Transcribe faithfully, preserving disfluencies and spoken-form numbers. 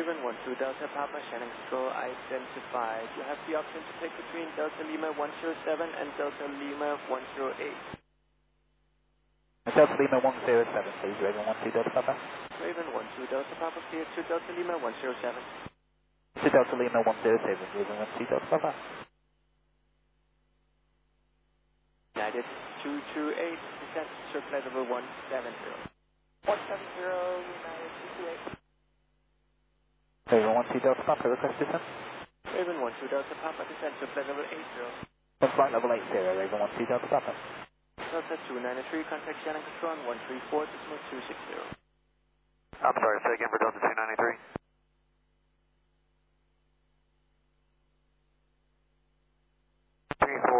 Raven one two Delta Papa, Shannon Control identified. You have the option to pick between Delta Lima one zero seven and Delta Lima one zero eight. Delta Lima one zero seven, please, Raven one two Delta Papa. Raven one two Delta Papa, clear to Delta Lima one zero seven. To Delta Lima one zero seven, Raven one two Delta Papa. United two two eight, descent to flight level one seven zero. one seven zero, United two two eight. Raven one two Delta Papa, request descent. Raven one two Delta Papa, descent to flight level eight zero. On flight level eight zero, Raven one two Delta Papa. Delta two ninety-three, contact Shannon Control on one three four, decimal two six zero. I'm sorry, say again for Delta two ninety-three. Can you